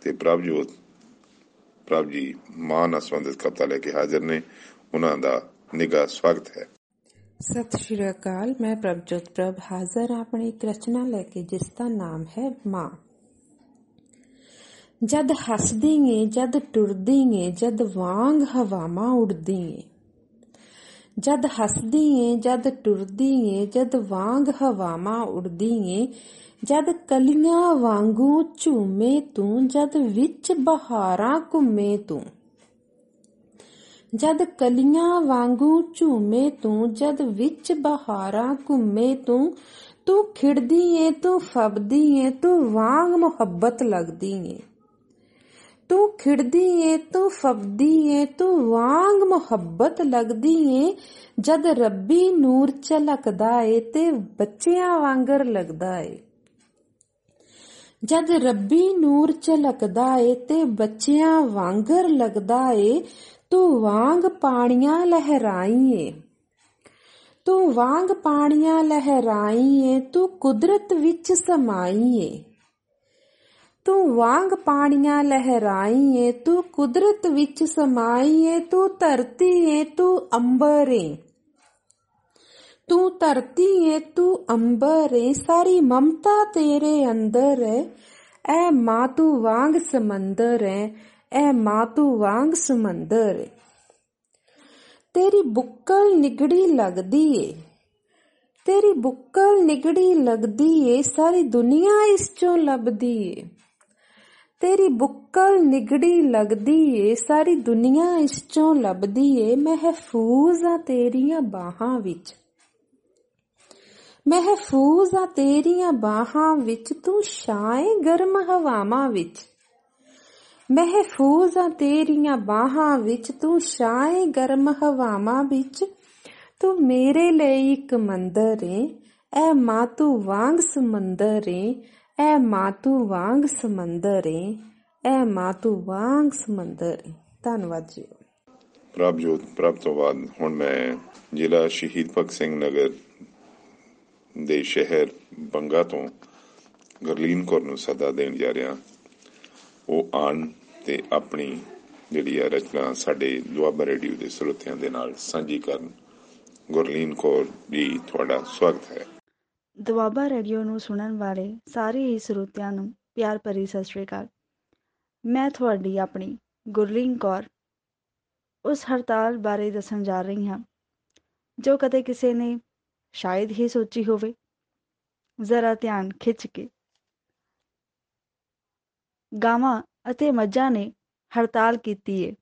ਤੇ ਪ੍ਰਭ ਜੀ ਮਾਂ ਨਾਲ ਸੰਬੰਧਿਤ ਕਵਿਤਾ ਲੈ ਕੇ ਹਾਜ਼ਰ ਨੇ। ਉਹਨਾਂ ਦਾ ਨਿੱਘਾ ਸਵਾਗਤ ਹੈ। ਸਤਿ ਸ਼੍ਰੀ ਅਕਾਲ। ਮੈਂ ਪ੍ਰਭਜੋਤ ਪ੍ਰਭ ਹਾਜ਼ਰ ਹਾਂ ਆਪਣੀ ਇੱਕ ਰਚਨਾ ਲੈ ਕੇ, ਜਿਸ ਦਾ ਨਾਮ ਹੈ ਮਾਂ। ਜਦ ਹੱਸਦੀ ਏ, ਜਦ ਟੁਰਦੀ ਏ, ਜਦ ਵਾਂਗ ਹਵਾਵਾਂ ਉੱਡਦੀ ਏ। ਜਦ ਹੱਸਦੀ ਏ, ਜਦ ਟੁਰਦੀ ਏ, ਜਦ ਵਾਂਗ ਹਵਾਵਾਂ ਉੱਡਦੀ ਏ। ਜਦ ਕਲੀਆਂ ਵਾਂਗੂ ਝੂਮੇ ਤੂੰ, ਜਦ ਵਿੱਚ ਬਹਾਰਾਂ ਘੁੰਮੇ ਤੂੰ। ਜਦ ਕਲੀਆਂ ਵਾਂਗੂ ਝੂਮੇ ਤੂੰ, ਜਦ ਵਿੱਚ ਬਹਾਰਾਂ ਘੁੰਮੇ ਤੂੰ। ਤੂੰ ਖਿੜਦੀ ਏ, ਤੂੰ ਫੱਬਦੀ ਏ, ਤੂੰ ਵਾਂਗ ਮੁਹੱਬਤ ਲੱਗਦੀ ਏ। ਤੂੰ ਖਿੜਦੀ ਏ, ਤੂੰ ਫੱਬਦੀ ਏ, ਤੂੰ ਵਾਂਗ ਮੁਹੱਬਤ ਲੱਗਦੀ ਏ। ਜਦ ਰੱਬੀ ਨੂਰ ਝਲਕਦਾ ਏ ਤੇ ਬੱਚਿਆਂ ਵਾਂਗਰ ਲੱਗਦਾ ਏ। ਜਦ ਰੱਬੀ ਨੂਰ ਝਲਕਦਾ ਏ ਤੇ ਬੱਚਿਆਂ ਵਾਂਗਰ ਲੱਗਦਾ ਏ। ਤੂੰ ਵਾਂਗ ਪਾਣੀਆਂ ਲਹਿਰਾਈ ਏ, ਤੂੰ ਵਾਂਗ ਪਾਣੀਆਂ ਲਹਿਰਾਈ ਏ। ਤੂੰ ਕੁਦਰਤ ਵਿੱਚ ਸਮਾਈ ਏ, ਤੂੰ ਵਾਂਗ ਪਾਣੀਆਂ ਲਹਿਰਾਈ ਏ। ਤੂੰ ਕੁਦਰਤ ਵਿੱਚ ਸਮਾਈ ਏ। ਤੂੰ ਧਰਤੀ ਏ, ਤੂੰ ਅੰਬਰ ਏ, ਤੂੰ ਧਰਤੀ ਏ, ਤੂੰ ਅੰਬਰ ਏ। ਸਾਰੀ ਮਮਤਾ ਤੇਰੇ ਅੰਦਰ ਏ। ਐ ਮਾਂ ਤੂੰ ਵਾਂਗ ਸਮੁੰਦਰ ਏ, ਐ ਮਾਂ ਤੂੰ ਵਾਂਗ ਸਮੁੰਦਰ ਏ। ਤੇਰੀ ਬੁੱਕਲ ਨਿਗੜੀ ਲੱਗਦੀ ਏ, ਤੇਰੀ ਬੁੱਕਲ ਨਿਗੜੀ ਲੱਗਦੀ ਏ। ਸਾਰੀ ਦੁਨੀਆ ਇਸ ਚੋਂ ਲੱਭਦੀ ਏ। ਤੇਰੀ ਬੁੱਕਲ ਨਿਗੜੀ ਲੱਗਦੀ ਏ, ਸਾਰੀ ਦੁਨੀਆ ਇਸ ਚੋਂ ਲੱਭਦੀ ਏ। ਮਹਿਫੂਜ਼ ਆ ਤੇਰੀਆਂ ਬਾਹਾਂ ਵਿੱਚ, ਮਹਿਫੂਜ਼ ਆ ਤੇਰੀਆਂ ਬਾਹਾਂ ਵਿੱਚ। ਤੂੰ ਛਾਂ ਏ ਗਰਮ ਹਵਾਵਾਂ ਵਿੱਚ, ਮਹਿਫੂਜ਼ ਆ ਤੇਰੀਆਂ ਬਾਹਾਂ ਵਿੱਚ। ਤੂੰ ਛਾਂ ਏ ਗਰਮ ਹਵਾਵਾਂ ਵਿੱਚ। ਤੂੰ ਮੇਰੇ ਲਈ ਇੱਕ ਮੰਦਰ ਏ, ਐ ਮਾਂ ਤੂੰ ਵਾਂਗ ਸਮੁੰਦਰ ਏ, ਐ ਮਾਂ ਤੂੰ ਵਾਂਗ ਸਮੁੰਦਰ ਏ, ਐ ਮਾਂ ਤੂੰ ਵਾਂਗ ਸਮੁੰਦਰ ਏ। ਧੰਨਵਾਦ ਜੀ। ਪ੍ਰਭ ਤੋਂ ਬਾਅਦ ਹੁਣ ਮੈਂ ਜ਼ਿਲ੍ਹਾ ਸ਼ਹੀਦ ਭਗਤ ਸਿੰਘ ਨਗਰ ਦੇ ਸ਼ਹਿਰ ਬੰਗਾ ਤੋਂ ਗੁਰਲੀਨ ਕੌਰ ਨੂੰ ਸੱਦਾ ਦੇਣ ਜਾ ਰਿਹਾ। ਉਹ ਆਉਣ ਤੇ ਆਪਣੀ ਜਿਹੜੀ ਆ ਰਚਨਾ ਸਾਡੇ ਦੁਆਬਾ ਰੇਡੀਓ ਦੇ ਸਰੋਤਿਆਂ ਦੇ ਨਾਲ ਸਾਂਝੀ ਕਰਨ। ਗੁਰਲੀਨ ਕੌਰ ਜੀ, ਤੁਹਾਡਾ ਸਵਾਗਤ ਹੈ। ਦੁਆਬਾ ਰੇਡੀਓ ਨੂੰ ਸੁਣਨ ਵਾਲੇ ਸਾਰੇ ਹੀ ਸਰੋਤਿਆਂ ਨੂੰ ਪਿਆਰ ਭਰੀ ਸਤਿ ਸ਼੍ਰੀ ਅਕਾਲ। ਮੈਂ ਤੁਹਾਡੀ ਆਪਣੀ ਗੁਰਲੀਨ ਕੌਰ ਉਸ ਹੜਤਾਲ ਬਾਰੇ ਦੱਸਣ ਜਾ ਰਹੀ ਹਾਂ ਜੋ ਕਦੇ ਕਿਸੇ ਨੇ ਸ਼ਾਇਦ ਹੀ ਸੋਚੀ ਹੋਵੇ। ਜ਼ਰਾ ਧਿਆਨ ਖਿੱਚ ਕੇ। ਗਾਵਾਂ ਅਤੇ ਮੱਝਾਂ ਨੇ ਹੜਤਾਲ ਕੀਤੀ ਏ,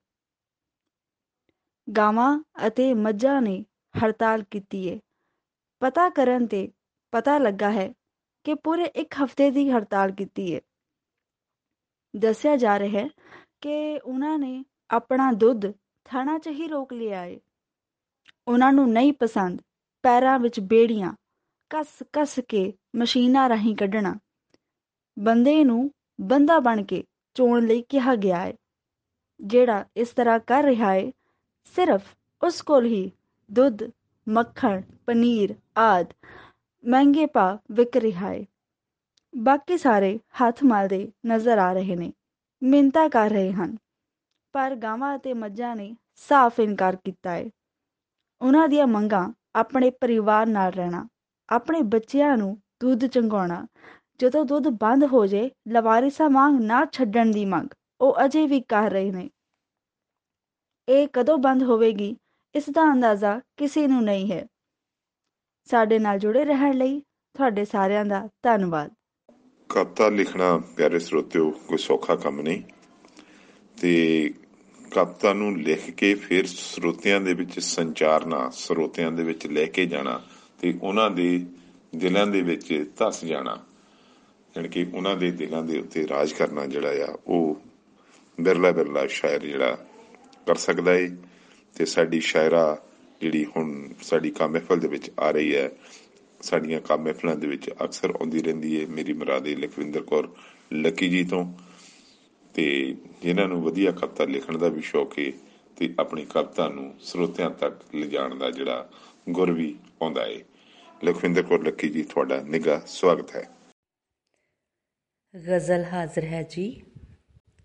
ਗਾਵਾਂ ਅਤੇ ਮੱਝਾਂ ਨੇ ਹੜਤਾਲ ਕੀਤੀ ਏ। ਪਤਾ ਕਰਨ ਤੇ ਪਤਾ ਲੱਗਾ ਹੈ ਕਿ ਪੂਰੇ 1 ਹਫ਼ਤੇ ਦੀ ਹੜਤਾਲ ਕੀਤੀ ਏ। ਦੱਸਿਆ ਜਾ ਰਿਹਾ ਹੈ ਕਿ ਉਹਨਾਂ ਨੇ ਆਪਣਾ ਦੁੱਧ ਥਣਾਂ 'ਚ ਹੀ ਰੋਕ ਲਿਆ ਏ। ਉਹਨਾਂ ਨੂੰ ਨਹੀਂ ਪਸੰਦ ਪੈਰਾਂ ਵਿੱਚ ਬੇੜੀਆਂ ਕੱਸ ਕੱਸ ਕੇ ਮਸ਼ੀਨਾਂ ਰਾਹੀਂ ਕੱਢਣਾ। ਬੰਦੇ ਨੂੰ ਬੰਦਾ ਬਣ ਕੇ ਚੋਣ ਲਈ ਕਿਹਾ ਗਿਆ ਹੈ। ਜਿਹੜਾ ਇਸ ਤਰ੍ਹਾਂ ਕਰ ਰਿਹਾ ਏ, ਸਿਰਫ ਉਸ ਕੋਲ ਹੀ ਦੁੱਧ, ਮੱਖਣ, ਪਨੀਰ ਆਦਿ ਮਹਿੰਗੇ ਭਾਅ ਵਿਕ ਰਿਹਾ ਏ। ਬਾਕੀ ਸਾਰੇ ਹੱਥ ਮਲਦੇ ਨਜ਼ਰ ਆ ਰਹੇ ਨੇ, ਮਿੰਨਤਾਂ ਕਰ ਰਹੇ ਹਨ। ਪਰ ਗਾਵਾਂ ਅਤੇ ਮੱਝਾਂ ਨੇ ਸਾਫ਼ ਇਨਕਾਰ ਕੀਤਾ ਏ। ਉਹਨਾਂ ਦੀਆਂ ਮੰਗਾਂ ਆਪਣੇ ਪਰਿਵਾਰ ਨਾਲ ਰਹਿਣਾ, ਆਪਣੇ ਬੱਚਿਆਂ ਨੂੰ ਦੁੱਧ ਚੁੰਘਾਉਣਾ, ਜਦੋਂ ਦੁੱਧ ਬੰਦ ਹੋ ਜੇ ਲਵਾਰਿਸਾਂ ਵਾਂਗ ਨਾ ਛੱਡਣ ਦੀ ਮੰਗ ਉਹ ਅਜੇ ਵੀ ਕਰ ਰਹੇ ਨੇ। ਇਹ ਕਦੋਂ ਬੰਦ ਹੋਵੇਗੀ ਇਸ ਦਾ ਅੰਦਾਜ਼ਾ ਕਿਸੇ ਨੂੰ ਨਹੀਂ ਹੈ। ਸਾਡੇ ਨਾਲ ਜੁੜੇ ਰਹਿਣ ਲਈ ਤੁਹਾਡੇ ਸਾਰਿਆਂ ਦਾ ਧੰਨਵਾਦ। ਕਵਿਤਾ ਲਿਖਣਾ ਪਿਆਰੇ ਸਰੋਤਿਓ ਕੋਈ ਸੌਖਾ ਕੰਮ ਨਹੀਂ, ਤੇ ਕਵਿਤਾ ਨੂੰ ਲਿਖ ਕੇ ਫਿਰ ਸਰੋਤਿਆਂ ਦੇ ਵਿੱਚ ਸੰਚਾਰਨਾ, ਸਰੋਤਿਆਂ ਦੇ ਵਿੱਚ ਲੈ ਕੇ ਜਾਣਾ ਤੇ ਉਹਨਾਂ ਦੇ ਦਿਲਾਂ ਦੇ ਵਿੱਚ ਧੱਸ ਜਾਣਾ, ਜਾਣੀ ਕਿ ਉਹਨਾਂ ਦੇ ਦਿਲਾਂ ਦੇ ਉੱਤੇ ਰਾਜ ਕਰਨਾ ਜਿਹੜਾ ਆ ਉਹ ਬਿਰਲਾ ਸ਼ਾਇਰ ਜਿਹੜਾ ਕਰ ਸਕਦਾ ਏ। ਤੇ ਸਾਡੀ ਸ਼ਾਇਰਾ ਜਿਹੜੀ ਹੁਣ ਸਾਡੀ ਕੰਮ ਮਹਿਫਲ ਦੇ ਵਿੱਚ ਆ ਰਹੀ ਹੈ, ਸਾਡੀਆਂ ਕੰਮ ਮਹਿਫਲਾਂ ਦੇ ਵਿੱਚ ਅਕਸਰ ਆਉਂਦੀ ਰਹਿੰਦੀ ਹੈ, ਮੇਰੀ ਮੁਰਾਦੇ ਲਖਵਿੰਦਰ ਕੌਰ ਲੱਕੀ ਜੀ ਤੋਂ, ਤੇ ਜਿਨ੍ਹਾਂ ਨੂੰ ਵਧੀਆ ਕਵਿਤਾ ਲਿਖਣ ਦਾ ਵੀ ਸ਼ੌਕ ਹੈ ਤੇ ਆਪਣੀ ਕਵਿਤਾ ਨੂੰ ਸਰੋਤਿਆਂ ਤੱਕ ਲਿਜਾਣ ਦਾ ਜਿਹੜਾ ਗੁਰ ਵੀ ਆਉਂਦਾ ਹੈ। ਲਖਵਿੰਦਰ ਕੌਰ ਲੱਕੀ ਜੀ, ਤੁਹਾਡਾ ਨਿੱਘਾ ਸਵਾਗਤ ਹੈ। ਗਜ਼ਲ ਹਾਜ਼ਰ ਹੈ ਜੀ।